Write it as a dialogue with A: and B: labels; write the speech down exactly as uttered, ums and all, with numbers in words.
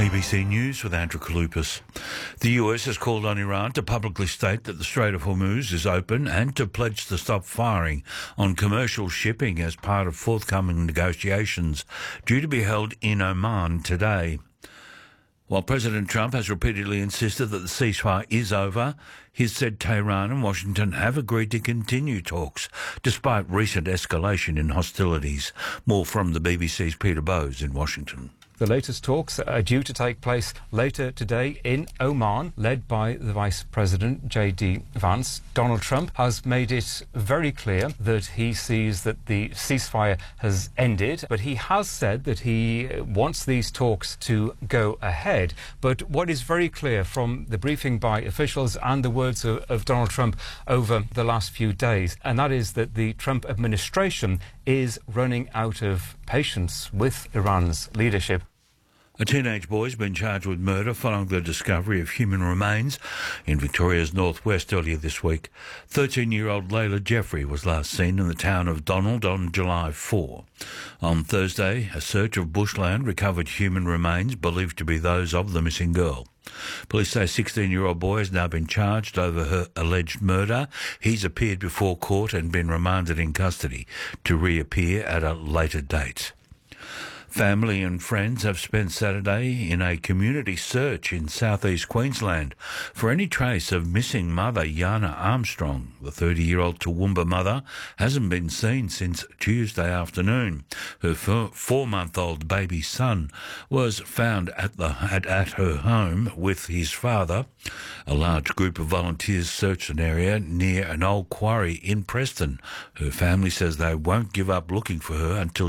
A: A B C News with Andrew Kalupas. The U S has called on Iran to publicly state that the Strait of Hormuz is open and to pledge to stop firing on commercial shipping as part of forthcoming negotiations due to be held in Oman today. While President Trump has repeatedly insisted that the ceasefire is over, he's said Tehran and Washington have agreed to continue talks despite recent escalation in hostilities. More from the B B C's Peter Bowes in Washington.
B: The latest talks are due to take place later today in Oman, led by the Vice President, J D Vance. Donald Trump has made it very clear that he sees that the ceasefire has ended, but he has said that he wants these talks to go ahead. But what is very clear from the briefing by officials and the words of, of Donald Trump over the last few days, and that is that the Trump administration is running out of patience with Iran's leadership.
A: A teenage boy has been charged with murder following the discovery of human remains in Victoria's northwest earlier this week. thirteen-year-old Layla Jeffrey was last seen in the town of Donald on July fourth. On Thursday, a search of bushland recovered human remains believed to be those of the missing girl. Police say a sixteen-year-old boy has now been charged over her alleged murder. He's appeared before court and been remanded in custody to reappear at a later date. Family and friends have spent Saturday in a community search in southeast Queensland for any trace of missing mother Yana Armstrong. The thirty-year-old Toowoomba mother hasn't been seen since Tuesday afternoon. Her four-month-old baby son was found at, the, at, at her home with his father. A large group of volunteers searched an area near an old quarry in Preston. Her family says they won't give up looking for her until